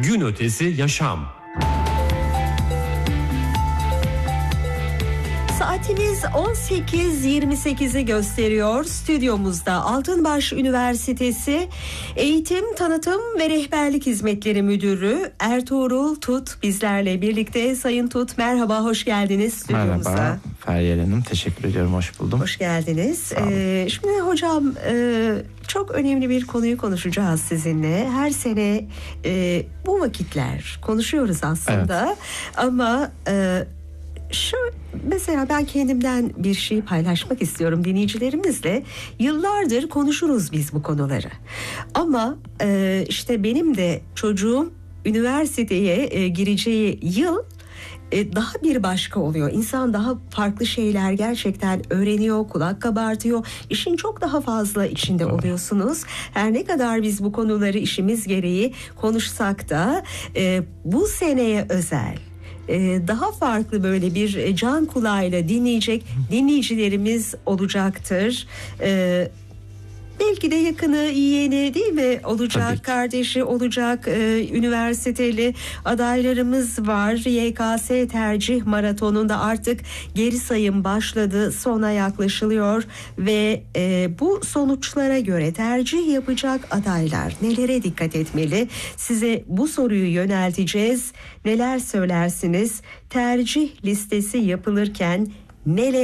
Gün ötesi yaşam. Saatimiz 18.28'i gösteriyor. Stüdyomuzda Altınbaş Üniversitesi Eğitim, Tanıtım ve Rehberlik Hizmetleri Müdürü Ertuğrul Tut bizlerle birlikte. Sayın Tut, merhaba, hoş geldiniz stüdyomuza. Merhaba Feryal Hanım, teşekkür ediyorum, hoş buldum. Hoş geldiniz. Şimdi hocam çok önemli bir konuyu konuşacağız sizinle. Her sene bu vakitler konuşuyoruz aslında, evet. Ama mesela ben kendimden bir şey paylaşmak istiyorum dinleyicilerimizle. Yıllardır konuşuruz biz bu konuları. Ama işte benim de çocuğum üniversiteye gireceği yıl daha bir başka oluyor. İnsan daha farklı şeyler gerçekten öğreniyor, kulak kabartıyor. İşin çok daha fazla içinde oluyorsunuz. Her ne kadar biz bu konuları işimiz gereği konuşsak da bu seneye özel daha farklı böyle bir can kulağıyla dinleyecek dinleyicilerimiz olacaktır. Belki de yakını, yeğeni değil mi olacak, kardeşi olacak, üniversiteli adaylarımız var. YKS tercih maratonunda artık geri sayım başladı, sona yaklaşılıyor ve bu sonuçlara göre tercih yapacak adaylar nelere dikkat etmeli? Size bu soruyu yönelteceğiz. Neler söylersiniz? Tercih listesi yapılırken neler